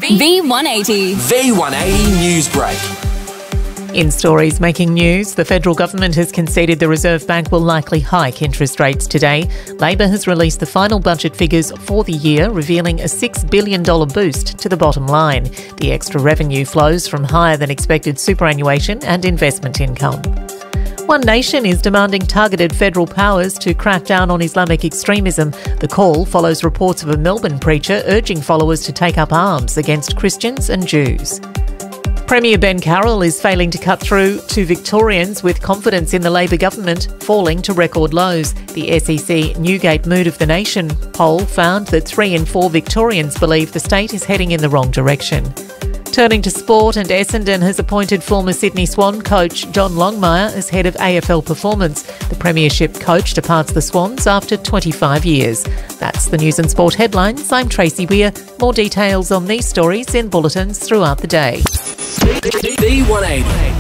V180. V180 News Break. In stories making news, the federal government has conceded the Reserve Bank will likely hike interest rates today. Labor has released the final budget figures for the year, revealing a $6 billion boost to the bottom line. The extra revenue flows from higher than expected superannuation and investment income. One Nation is demanding targeted federal powers to crack down on Islamic extremism. The call follows reports of a Melbourne preacher urging followers to take up arms against Christians and Jews. Premier Ben Carroll is failing to cut through to Victorians, with confidence in the Labor government falling to record lows. The SEC Newgate Mood of the Nation poll found that 3 in 4 Victorians believe the state is heading in the wrong direction. Turning to sport, and Essendon has appointed former Sydney Swan coach John Longmire as head of AFL Performance. The Premiership coach departs the Swans after 25 years. That's the news and sport headlines. I'm Tracy Weir. More details on these stories in bulletins throughout the day. V180.